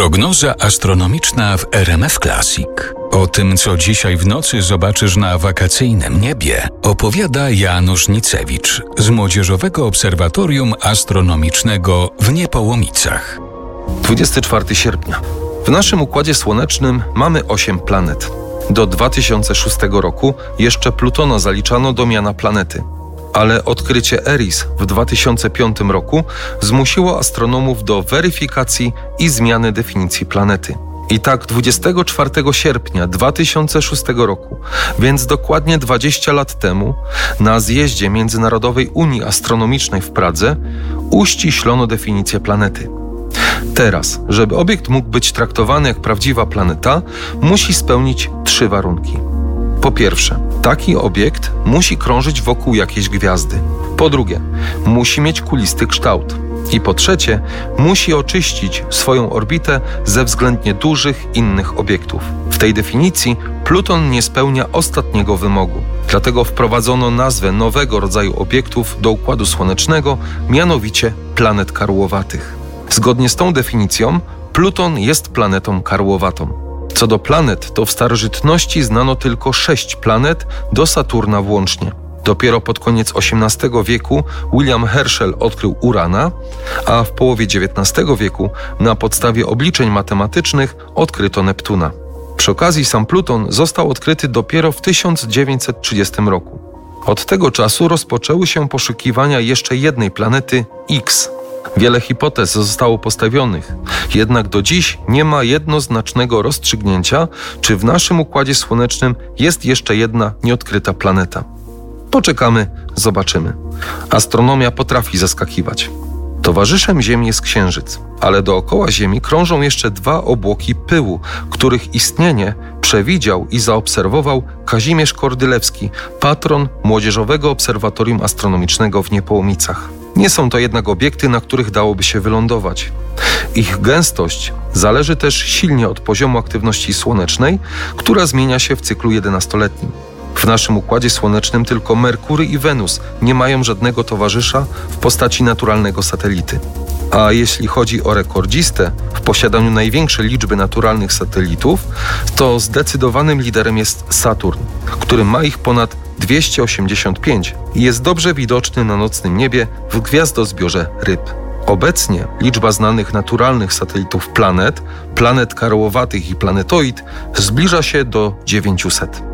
Prognoza astronomiczna w RMF Classic. O tym, co dzisiaj w nocy zobaczysz na wakacyjnym niebie, opowiada Janusz Nicewicz z Młodzieżowego Obserwatorium Astronomicznego w Niepołomicach. 24 sierpnia. W naszym Układzie Słonecznym mamy 8 planet. Do 2006 roku jeszcze Plutona zaliczano do miana planety. Ale odkrycie Eris w 2005 roku zmusiło astronomów do weryfikacji i zmiany definicji planety. I tak 24 sierpnia 2006 roku, więc dokładnie 20 lat temu, na zjeździe Międzynarodowej Unii Astronomicznej w Pradze uściślono definicję planety. Teraz, żeby obiekt mógł być traktowany jak prawdziwa planeta, musi spełnić 3 warunki. Po pierwsze, taki obiekt musi krążyć wokół jakiejś gwiazdy. Po drugie, musi mieć kulisty kształt. I po trzecie, musi oczyścić swoją orbitę ze względnie dużych innych obiektów. W tej definicji Pluton nie spełnia ostatniego wymogu. Dlatego wprowadzono nazwę nowego rodzaju obiektów do Układu Słonecznego, mianowicie planet karłowatych. Zgodnie z tą definicją, Pluton jest planetą karłowatą. Co do planet, to w starożytności znano tylko 6 planet, do Saturna włącznie. Dopiero pod koniec XVIII wieku William Herschel odkrył Urana, a w połowie XIX wieku na podstawie obliczeń matematycznych odkryto Neptuna. Przy okazji sam Pluton został odkryty dopiero w 1930 roku. Od tego czasu rozpoczęły się poszukiwania jeszcze jednej planety X. Wiele hipotez zostało postawionych, jednak do dziś nie ma jednoznacznego rozstrzygnięcia, czy w naszym Układzie Słonecznym jest jeszcze jedna nieodkryta planeta. Poczekamy, zobaczymy. Astronomia potrafi zaskakiwać. Towarzyszem Ziemi jest Księżyc, ale dookoła Ziemi krążą jeszcze 2 obłoki pyłu, których istnienie przewidział i zaobserwował Kazimierz Kordylewski, patron Młodzieżowego Obserwatorium Astronomicznego w Niepołomicach. Nie są to jednak obiekty, na których dałoby się wylądować. Ich gęstość zależy też silnie od poziomu aktywności słonecznej, która zmienia się w cyklu 11-letnim. W naszym Układzie Słonecznym tylko Merkury i Wenus nie mają żadnego towarzysza w postaci naturalnego satelity. A jeśli chodzi o rekordzistę w posiadaniu największej liczby naturalnych satelitów, to zdecydowanym liderem jest Saturn, który ma ich ponad 285 i jest dobrze widoczny na nocnym niebie w gwiazdozbiorze Ryb. Obecnie liczba znanych naturalnych satelitów planet karłowatych i planetoid zbliża się do 900.